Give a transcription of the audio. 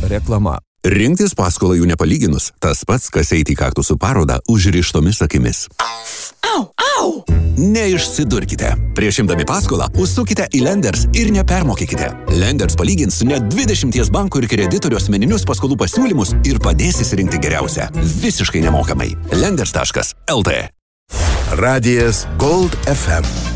reklama. Rinktis paskolą jų nepalyginus, tas pats, kas eiti į kaktusų parodą užrištomis akimis. Au, au! Neišsidurkite. Prieš imdami paskolą, užsukite į Lenders ir nepermokykite. Lenders palygins net 20 bankų ir kreditorių asmeninius paskolų pasiūlymus ir padės įsirinkti geriausią. Visiškai nemokamai. Lenders.lt. Radijas Gold FM.